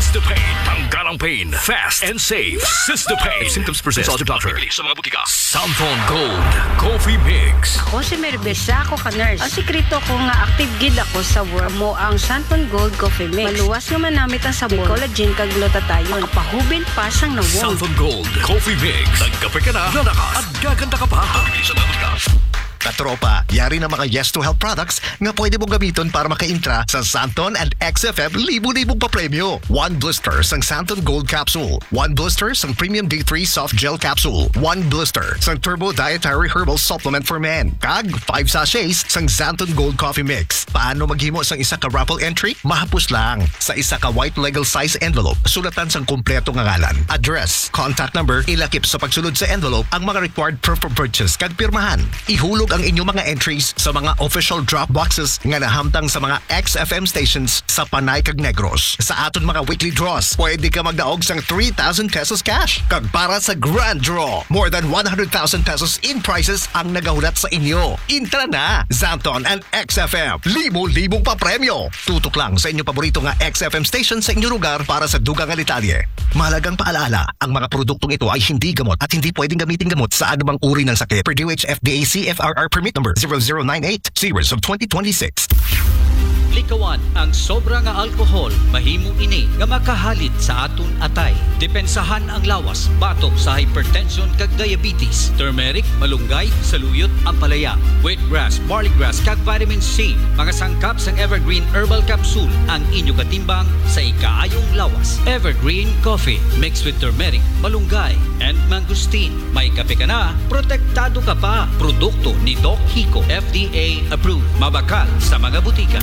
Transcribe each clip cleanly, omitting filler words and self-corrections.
Sistapain. Tanggalang pain. Fast and safe. Sistapain. If symptoms persist, consult your doctor. Sa mga butika. Santon Gold Coffee Mix. Ako si Merbesa, ako ka-nurse. Ang sikreto ko nga active gid ako sa work mo ang Santon Gold Coffee Mix. Maluwas nga manamit ang sabon, collagen kag glutathione. Pahubil pa sang nawong. Santon Gold Coffee Mix. Nagkape ka na, lalakas, at gaganda ka pa. Sa mga butika. Katropa, yari na mga Yes to Health products nga pwede mong gamiton para maka-intra sa Santon and XFM libu-libong papremyo. 1 blister sang Santon Gold Capsule. 1 blister sang Premium D3 Soft Gel Capsule. 1 blister sang Turbo Dietary Herbal Supplement for Men. Kag 5 sachets sang Santon Gold Coffee Mix. Paano maghimo sang isa ka raffle entry? Mahapos lang. Sa isa ka white legal size envelope, sulatan sang kumpleto nga ngalan, address, contact number, ilakip sa pagsulod sa envelope ang mga required proof of purchase kag pirmahan. Ihulog ang inyong mga entries sa mga official drop boxes nga nahamtang sa mga XFM stations sa Panay kag Negros. Sa aton mga weekly draws, pwede ka magdaog sang 3,000 pesos cash. Kag para sa grand draw, more than 100,000 pesos in prizes ang nagahulat sa inyo. Intra na! Santon and XFM, libo-libong pa premyo. Tutok lang sa inyong paborito nga XFM station sa inyong lugar para sa dugang alitalye. Mahalagang paalaala, ang mga produktong ito ay hindi gamot at hindi pwedeng gamitin gamot sa anumang uri ng sakit. Per DOH FDA CFRR Permit Number 0098, Series of 2026. Likawan ang sobra nga alkohol mahimo ini nga makahalit sa aton atay. Depensahan ang lawas batok sa hypertension kag diabetes. Turmeric, malunggay, saluyot, ampalaya, wheatgrass, barleygrass kag vitamin C. Mga sangkap sang Evergreen Herbal Capsule ang inyo katimbang sa ikaayong lawas. Evergreen Coffee mixed with turmeric, malunggay, and mangosteen. May kape ka na, protektado ka pa. Produkto ni Doc Hico, FDA approved. Mabakal sa mga butika.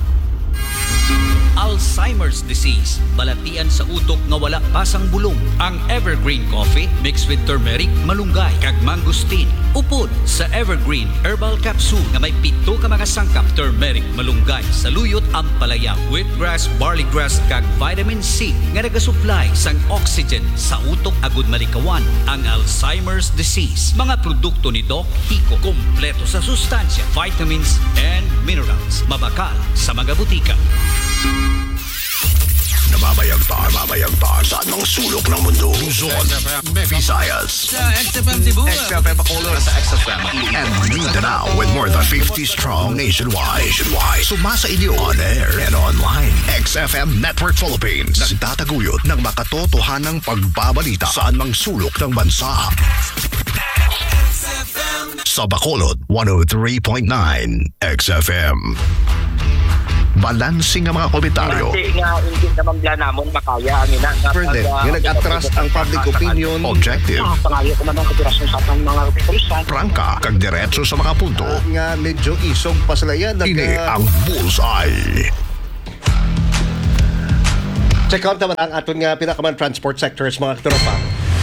Alzheimer's disease, balatian sa utok nga wala pasang bulong. Ang Evergreen Coffee mixed with turmeric, malunggay kag mangosteen. Upod sa Evergreen Herbal Capsule nga may 7 ka mga sangkap: turmeric, malunggay, saluyot, ampalaya, wheatgrass, barleygrass kag vitamin C nga nagasupply sang oxygen sa utok agud malikawan ang Alzheimer's disease. Mga produkto ni Doc Hico, kompleto sa sustansya, vitamins and minerals. Mabakal sa mga butika. Namamayagta sa anong sulok ng mundo. Luzon, Visayas, Sa XFM Cebu, XFM Bacolod, sa XFM, and Mindanao with more than 50 strong nationwide. Sumasa inyo on air and online. XFM Network Philippines. Nagtataguyod ng makatotohanang pagbabalita sa anumang sulok ng bansa. Sa Bacolod, 103.9 XFM. Balansing ang mga komentaryo. Kasi nga, hindi naman bla namon makaya ang ina. Further, yung nag-atras ang public opinion. Objective. Pangayo ko naman konsiderasyon sa atong mga pulisan. Prangka, kag diretso sa mga punto. Nga medyo isog pa sila yan. Ini ang Bullseye. Check out naman ang aton nga pinakaman transport sectors, mga tropa.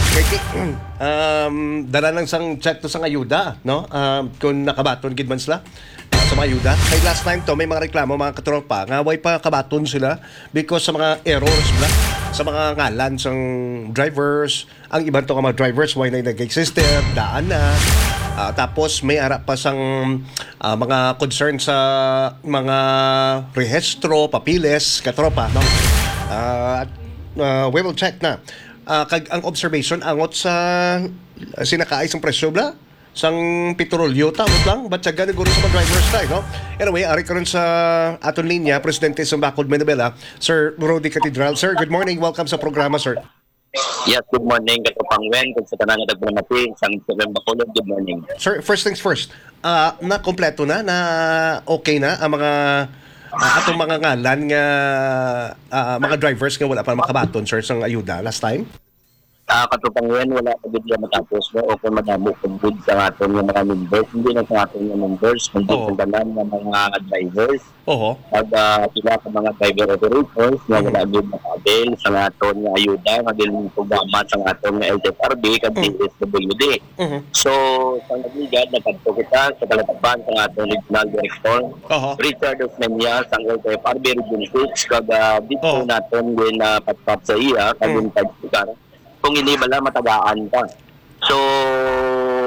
Dala lang sang check to sang ayuda, no? Kung nakabaton gid man sila sa mga ayuda. Kay last time to may mga reklamo mga katropa nga way pa kabaton sila because sa mga errors bla sa mga ngalan sang drivers. Ang ibang to nga mga drivers way na nag-system, daan na. Tapos may ara pa sang mga concern sa mga rehistro, papiles, katropa, no? We will check na. Kag ang observation angot sa sinakaay sang presyo bla sang petrolyo tawag lang batsaga naguro sa mga drivers tayo, no? Anyway, ari karon sa aton linya presidente sa Bacolod, Manila, Sir Rudy Catedral. Sir, good morning, welcome sa programa, sir. Yes, good morning katupang Wen kung sa tanan nga nagmamati sang Seven Bacolod. Good morning. Sir, first things first, na kompleto na okay na ang mga atong mga ngalan nga mga drivers nga wala pa makabaton, sir, sang ayuda last time? Katupang Wen, wala pa gid matapos mo o kung madamo kung good sa aton nga mga members. Hindi na sa aton nga members, kundi kung dalan nga mga drivers. Oho. Pag sila sa mga driver operators nga wala gid makabil sa aton nga ayuda nga din programa sa aton nga LTFRB kag DSWD. So sa nagligad nagkadto kita sa kalatapan sa aton regional director Richard Osmeña sa LTFRB Region 6 kag dito naton din patpat sa iya kag pagsikar kung hindi bala matagaan ka. So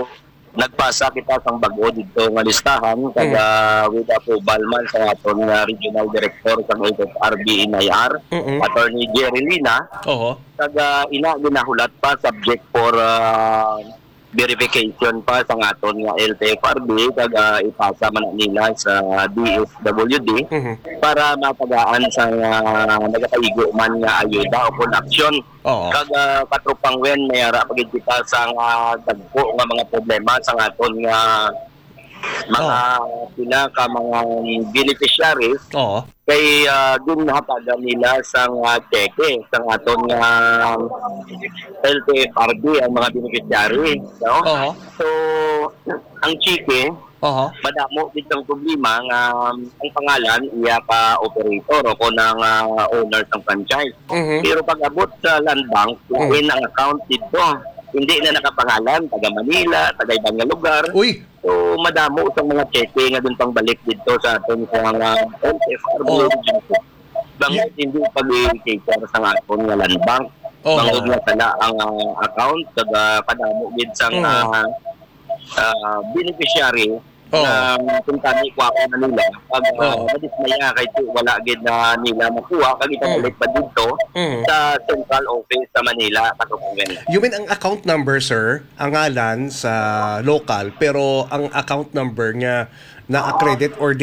nagpasa kita sang bag-o dito nga listahan kada with approval man sa aton nga regional director sa HFRB NIR, Attorney Jerry Lina. Oo. Kaga ina ginahulat pa subject for verification pa sa aton nga LTFRB kaga ipasa man nila sa DSWD para mapagaan sa nagakaigo man nga ayuda o kung aksyon. Oo. Kaga katropang wen mayara pagid kita sa dagko nga mga problema sa aton nga mga pinaka mga beneficiaries. Oo. Kay dun hataga nila sa cheque sa aton nga LTFRB ang mga beneficiary, no? Oo. So ang cheque Oo. madamo ditong problema nga ang pangalan iya ka operator o kunang owner ng franchise. Pero pag abot sa land bank, lain ang account dito. Hindi na nakapangalan, taga Manila, taga ibang nga lugar. Uy. So, madamo sa mga cheque nga dun pang balik dito sa aton sa mga LTFRB. Bangit hindi pag-i-cater sa aton nga land bank. Bangod nga tala ang account, taga padamo gid sa beneficiary na kung tani kwa na nila. Pag madismaya kay wala gid na nila makuha, kag ipabalik pa dito sa central office sa Manila, Katubangan. You mean ang account number, sir, ang ngalan sa local, pero ang account number niya na-accredit or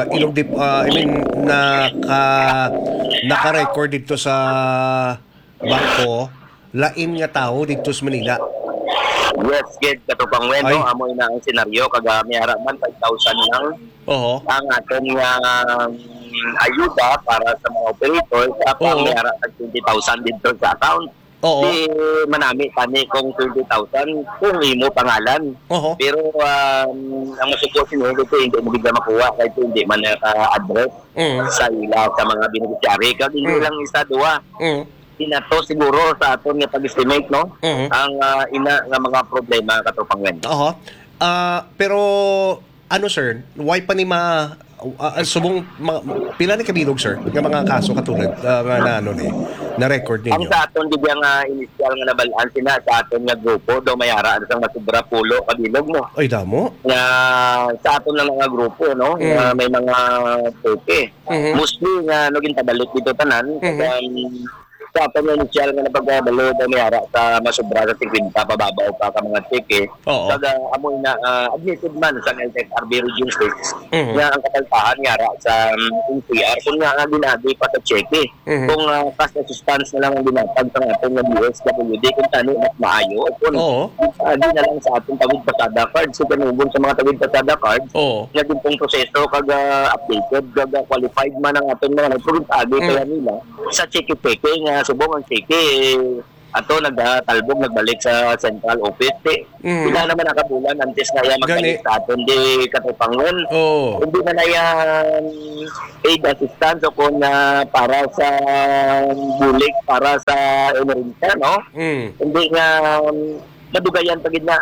naka-record dito sa bangko, lain nga tao dito sa Manila. Yes, gid Katubangan, no? Amoy na ang senaryo, kaga may harapan 5,000 lang ang aton nga ayuda para sa mga operators. Ako may harapan 20,000 dito sa account. Di manami tani kung 20,000 kung imo pangalan. Pero ang masukosin mo dito hindi mo bigla makuha kahit hindi man naka-address sa ila sa mga beneficiary. Kag hindi lang isa duwa. Inato siguro sa aton nga pag-estimate, no? Ang ina nga mga problema Katubangan. Pero ano, sir, why pa ni subong pila ni kabilog, sir, nga mga kaso katulad nga na ano ni na record ninyo? Ang sa aton gid nga initial nga nabalaan sina sa aton nga grupo do mayara sa masubra pulo kabilog, no? Ay damo. Nga sa aton lang nga grupo, no? May mga toke. Mostly nga no gintabalik dito tanan. Sa aton nga initial nga napagbalo do mayara sa masubra sa 50 pababaw pa ka mga cheque. Kaga amoy na admitted man sa LTFRB Region 6 nga ang katalpahan nga sa NCR kung nga ginadi pa sa cheque. Kung cash assistance na lang ang dinatag sa aton nga DSWD kung tani mas maayo kung di na lang sa aton tawid pasada cards so kanubon sa mga tawid pasada cards nga din pong proseso kaga updated kaga qualified man ang aton mga nagpugtagi kaya nila sa cheque-cheque nga subong ang cheque ato nagtalbog nagbalik sa central office wala naman nakabulan antes na yan magbalik sa aton di Katubangan. Hindi na yan aid assistance o kung para sa bulik para sa emergency, no? Hindi nga madugayan pagid na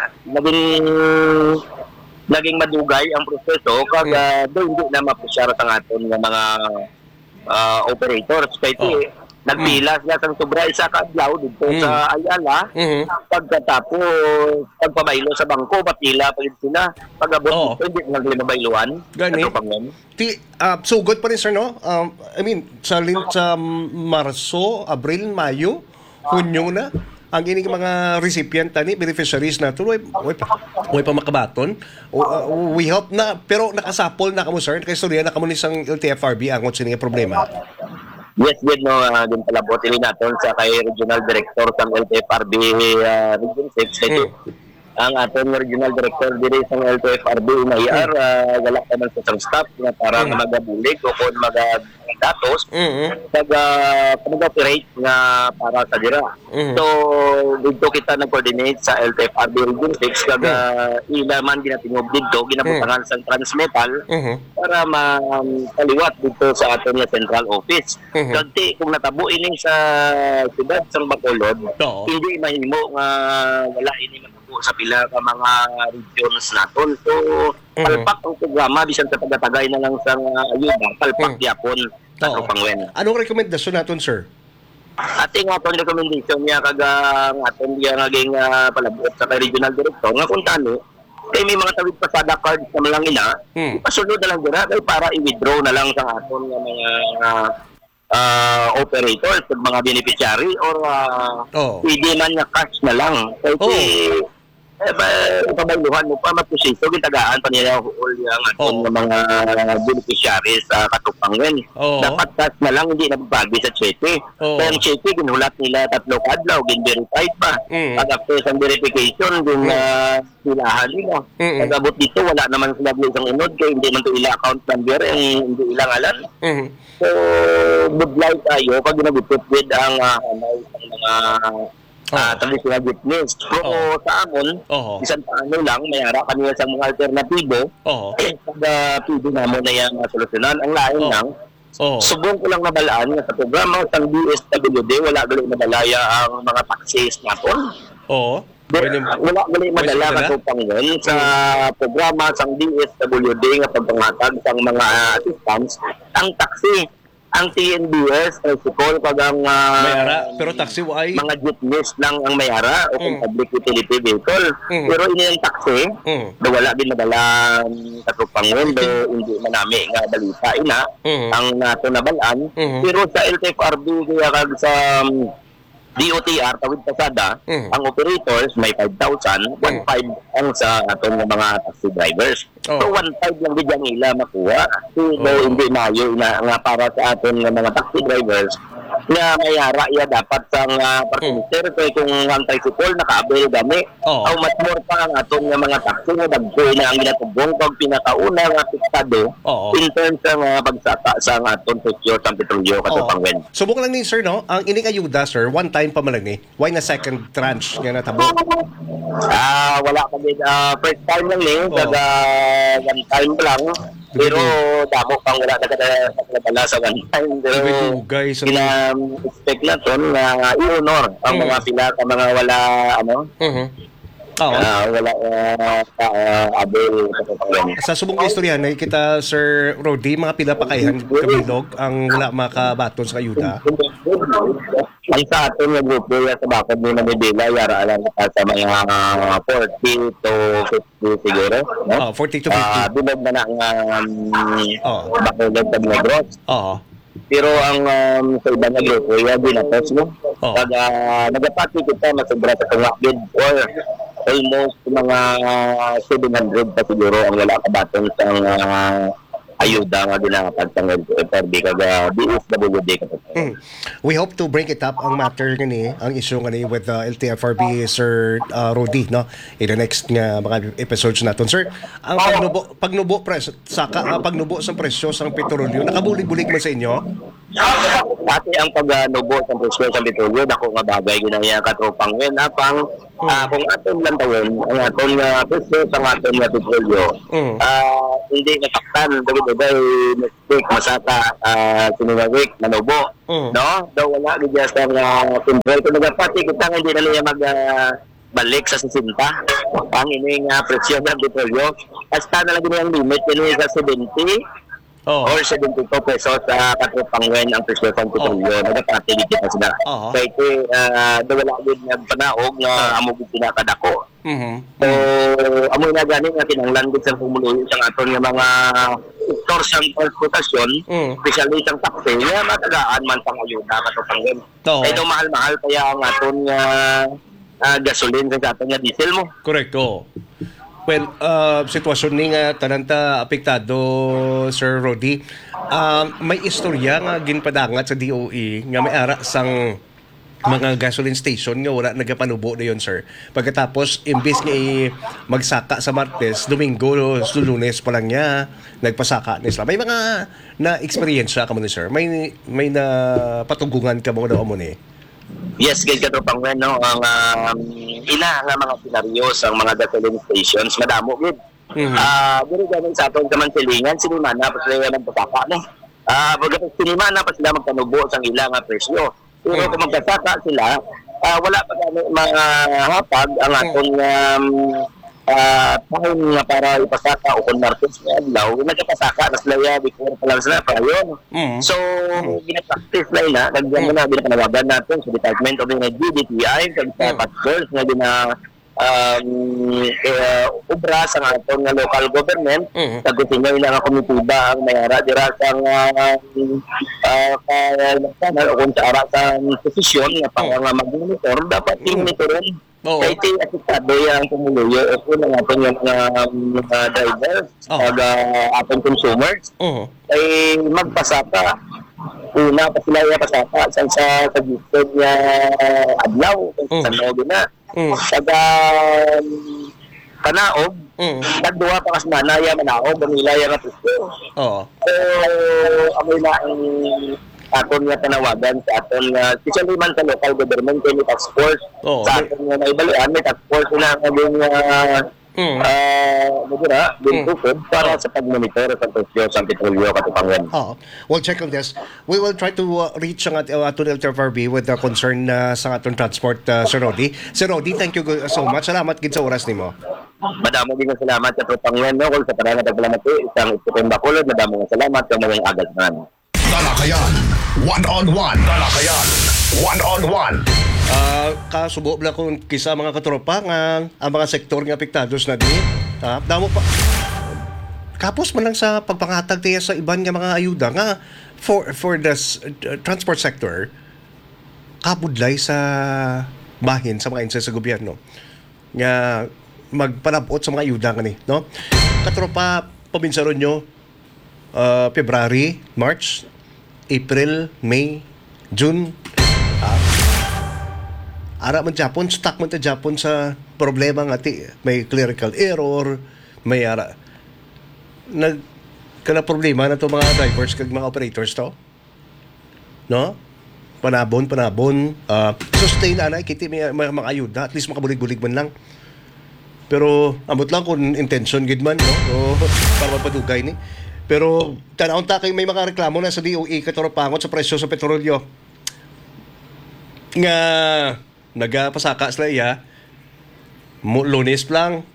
naging madugay ang proseso kaga do hindi na mapusyara sa aton nga mga operators kay nagpila sila sa sobra isa ka adlaw dito sa Ayala. Pagkatapos pagpabaylo sa bangko patila pagid sila pagabot hindi naglimabayluan. Sugod pa rin, sir, no? I mean sa Marso, Abril, Mayo, Hunyo na ang ining mga recipient tani beneficiaries na tuloy way pa makabaton. We help na pero nakasapol na kamo, sir, kay storya na kamo ni sang LTFRB angot sa nga problema. Yes, good, no. Din palabot rin natin sa kay Regional Director ng LTFRB Region 6. Ang ating regional director diri sa LTFRB NIR, galak naman sa staff na para magabulig o kung datos pag-operate nga para sa dira. So, dito kita nag-coordinate sa LTFRB Region 6 kaga ila man ginatingog dito, ginabutangan sa transmetal para makaliwat dito sa aton nga central office. Kasi kung natabo ini sa siyudad sa Bacolod, hindi mahimo nga wala ini sa pila ka mga regions naton. So, palpak ang programa bisan sa tagatagay na lang sa ayuda, palpak yapon Katubangan. Anong rekomendasyon naton, sir? Ating atong recommendation niya kaga aton diya naging palabot sa regional director nga kung tani kay may mga tawid pasada cards na lang ina, ipasunod na lang dira kay para i-withdraw na lang sa aton nga mga operators ug mga beneficiary or pwede man nga cash na lang. Kay pabayluhan mo pa mapusiso gitagaan pa nila all yung aton nga mga beneficiaries sa Katupangan. Dapat cash na lang, hindi nababagi sa cheque. Kaya ang cheque ginulat nila 3 adlaw, gin-verified pa. Pag after sa verification din silahan nila. Pag-abot dito wala naman sila isang unod kaya hindi man to ila account number hindi ilang alam. So budlay tayo pag ginagupit with ang mga traditional witness. Pero sa amon, isang paano lang, mayara kanila sa mga alternatibo, pwede naman na yung solusyonan. Ang lain lang, subong ko lang nabalaan nga sa programa sa DSWD, wala gali madalaya ang mga taxis natin. Wala gali madala Katupangan sa programa sa DSWD nga pagpangatag sa mga assistance, ang taxi. Ang TNBS, tricycle, pag ang pero taxi ay mga jeepneys lang ang mayara o kung public utility vehicle. Pero ini yung taxi, wala din madala Katupangan, hindi manami nga balita ina, ang nato nabalaan. Pero sa LTFRB, kaya kag sa DOTR, tawid pasada, ang operators may 5,000, 1,500 ang sa atong mga taxi drivers. So 1,500 lang bigyan nila makuha. So hindi mayo na nga para sa aton mga taxi drivers na mayara iya dapat sang parkister kay kung ang tricycle nakaabel gani how much more pa ang aton nga mga taxi nga dagko na ang ginatubong pag pinakauna nga apektado in terms sa pagsaka sa aton secure sa petrolyo Katupangan. Subok lang ni sir no, ang ining ayuda sir, one time pa man lang ni. Why na second tranche nga natabo? Wala pa din first time lang ni, one time lang. Pero damo pang wala nakadala sa one time. Pero expect na to na i-honor ang mga pila ka mga wala wala abel sa Katupangan. Sa subong istorya na kita Sir Rody, mga pila pa kayan kabilog ang wala makabaton sa ayuda. Ang sa atin nga grupo sa bakod mo na Medela, yara lang sa mga 40 to 50 siguro. No? 40 to 50. Bilog na ang bakod sa Negros. Pero ang sa ibang nga grupo, binatos mo. Pag nagapati kita, masubra sa kawakid or almost mga 700 pa siguro ang wala kabaton sa ayuda nga dinakapag sa FRB kaga DSWD. We hope to bring it up ang matter ngani, ang issue ngani with LTFRB Sir Rody no in the next nga mga episodes naton sir. Ang pagnubo sa presyo sa petrolyo nakabulig-bulig man sa inyo? Dati ang pagnubo sa presyo sa petrolyo dako nga bagay ginaya Katupangan apang kung aton lang tawon ang aton nga presyo sa aton nga petrolyo hindi nasaktan dagay mistake masata sinunawik manubo no daw wala gid sa control kung nagapati kita hindi na niya balik sa 60 ang ining presyo ng petrolyo hasta na lang ang limit ini sa 70 or 72 pesos sa Katupangan ang presyo ng petrolyo nagapati dito pa sila kaya daw wala gid nagpanaog nga amo gid pinakadako. So amoy na gani nga kinahanglan gid sa pumuluyo sa aton nga mga sektor sa transportasyon, especially sa taxi, nga matagaan man pang ayuda Katupangan. Kaya daw mahal-mahal kaya ang aton nga gasoline sa aton nga diesel mo. Correcto. Well, sitwasyon ni nga tananta apektado Sir Rody. May istorya nga ginpadangat sa DOE nga may ara sang mga gasoline station nga wala nagapanubo na yun sir. Pagkatapos imbis nga magsaka sa Martes, Domingo, Lunes pa lang niya nagpasaka ni Isla. May mga na experience ka mo ni sir. May na patugungan ka mo daw mo ni. Yes, gid Katupangan no ang ila nga mga senaryo sa mga gasoline stations madamo gid. Diri ganin sa aton sa Mansilingan sinimana pa sila nagpasaka no. Pagkatapos sinimana pa sila magpanubo sa ilang presyo. Pero kung magkasaka sila, wala pa kami mga hapag ang atong time nga para ipasaka o kung Martes na adlaw, nagkapasaka na sila before pa lang sila pa yun. So, ginapractice na ina, nagdiyan mo na binapanawagan natin sa Department of Energy, DTI, sa Patsgirls, na ubra sa aton nga local government. Sagutin nyo ilang komitiba ang mayara dira sang o kung sa ara sa posisyon nga para nga mag-monitor, dapat i-monitorin. Kaya ito yung asistado yung pumuluyo o kung ang aton yung mga drivers o aton consumers ay magpasaka. Una pa sila yung pasaka sa gitod niya adlaw sa nodo na taga kanaog tagduha pa kas manaya manaog gamilaya nga pusto. So amoy na ang aton nga tanawagan sa aton especially man sa local government kay task force sa aton nga naibalian may task force na ang tukod para sa pag-monitor sa presyo sa petrolyo katupangan. We'll check on this. We will try to reach ang aton LTFRB with the concern sa aton transport, Sir Rodi. Sir Rodi, thank you so much. Salamat gid sa oras nimo. Madamo din nga salamat sa tupangan no kung sa parang nagpalamat isang isipin bakulod. Madamo nga salamat sa mga agad man. Talakayan, one-on-one. Talakayan, one-on-one. Kasubo bla kung kisa mga katropa nga ang mga sektor nga apektados na din. Damo pa. Kapos man lang sa pagpangatag tiya sa iban nga mga ayuda nga for the transport sector kabudlay sa bahin sa mga insa sa gobyerno nga magpanabot sa mga ayuda kani, no? Katropa, pabinsaron nyo February, March, April, May, June, ara man Japon, stuck man ta Japon sa problema nga may clerical error, may ara kana problema na to mga drivers kag mga operators to. No? Panabon, sustain ana kiti may mga ayuda, at least makabulig-bulig man lang. Pero amot lang kung intention gid man, no? O para mapadugay ni. Pero tanawon ta kay may mga reklamo na sa DOE katoropangon sa presyo sa petrolyo. Nga nagapasaka sila iya Lunes lang.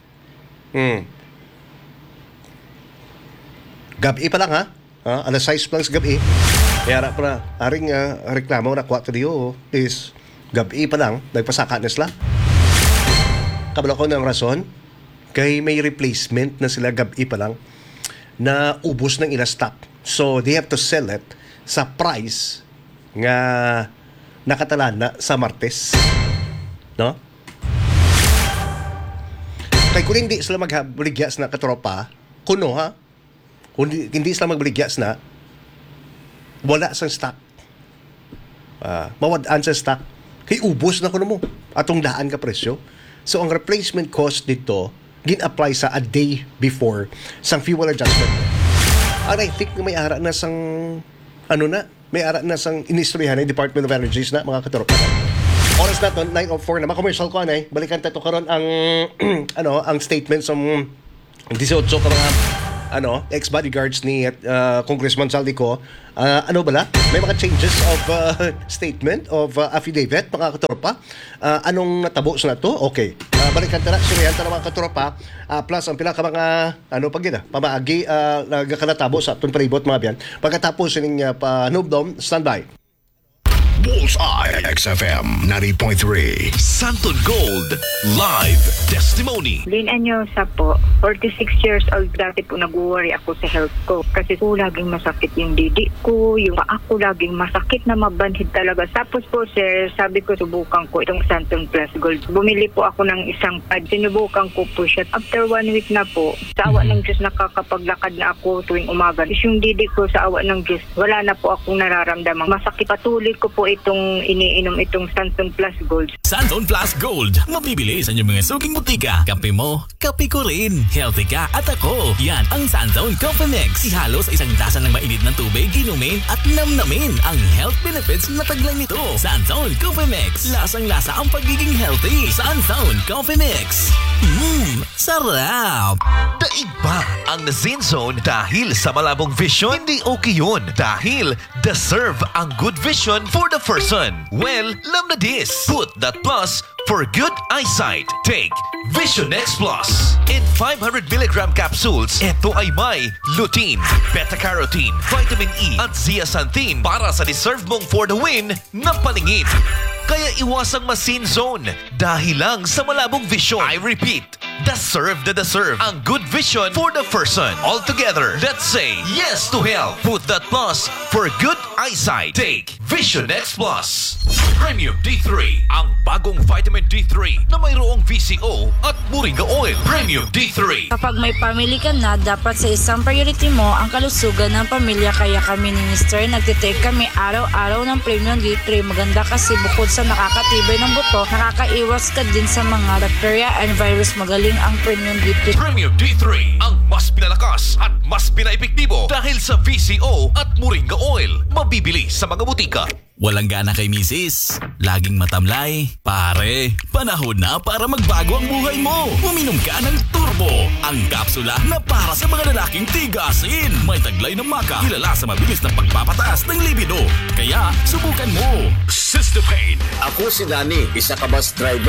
Gabi pa lang ha. Alas 6 pa lang sa gabi. Kaya harap na aring reklamo na kuha to DOE is gabi pa lang nagpasaka na sila. Kabalo ko ng rason kay may replacement na sila gabi pa lang na ubos ng ila stock. So they have to sell it sa price nga nakatalana sa Martes. No? Kay kung hindi sila magbuligyas na katropa, kuno ha? Kung hindi sila magbuligyas na, wala sa stock. Mawadaan sa stock. Kay ubos na kuno mo. Atong daan ka presyo. So ang replacement cost dito, gin-apply sa a day before sang fuel adjustment. And I think may ara na sang may ara na sang inistoryahan ng Department of Energies na mga katropa. Oras na to 9:04 na ma-commercial ko anay. Balikan ta to karon ang ang statement sa 18 ka mga ex-bodyguards ni Congressman Saldico. Bala? May mga changes of statement of affidavit, mga katropa. Anong natabo sa na to? Okay. Balikan tara, surihan tara mga katropa. Plus, ang pila ka mga, pamaagi, nagkanatabo sa atong paribot mga biyan. Pagkatapos sining panubdom, standby. Bullseye XFM 90.3. Santon Gold Live Testimony. Lynn Anyo sa po, 46 years old, dati po nag-worry ako sa health ko kasi po laging masakit yung didi ko, yung paa ko laging masakit na mabanhid talaga. Tapos po sir, sabi ko subukan ko itong Santon Plus Gold. Bumili po ako ng isang pad, sinubukan ko po siya. After 1 week na po, sa awa ng Diyos nakakapaglakad na ako tuwing umaga. Yung didi ko sa awa ng Diyos, wala na po akong nararamdaman. Masakit, patuloy ko po itong iniinom itong Santon Plus Gold. Santon Plus Gold. Mabibili sa inyong mga suking butika. Kape mo, kape ko rin. Healthy ka at ako. Yan ang Santon Coffee Mix. Ihalo sa isang tasa ng mainit na tubig, inumin at namnamin ang health benefits na taglay nito. Santon Coffee Mix. Lasang-lasa ang pagiging healthy. Santon Coffee Mix. Sarap! Daig ba ang Nazin Zone dahil sa malabong vision? Hindi okay yun dahil deserve ang good vision for the person. Well, lam na this. Put that plus for good eyesight. Take Vision X Plus. In 500 mg capsules, ito ay may lutein, beta-carotene, vitamin E at zeaxanthin para sa deserve mong for the win na paningin. Kaya iwasang ma-sin zone dahil lang sa malabong vision. I repeat, deserve ang good vision for the person. All together, let's say yes to health. Put that plus for good eyesight. Take Vision X Plus. Premium D3, ang bagong vitamin D3 na mayroong VCO at moringa oil. Premium D3. Kapag may family ka na, dapat sa isang priority mo ang kalusugan ng pamilya. Kaya kami ni Mr. nagtitake kami araw-araw ng Premium D3. Maganda kasi bukod sa nakakatibay ng buto, nakakaiwas ka din sa mga bacteria and virus. Magaling ang Premium D3. Premium D3, ang mas pinalakas at mas pinaepektibo dahil sa VCO at moringa oil. Mabibili sa mga butika. Walang gana kay misis, laging matamlay. Pare, panahon na para magbago ang buhay mo. Uminom ka ng Turbo, ang kapsula na para sa mga lalaking tigasin. May taglay ng maka, kilala sa mabilis na pagpapataas ng libido. Kaya, subukan mo. Sister Pain. Ako si Danny, isa ka bus driver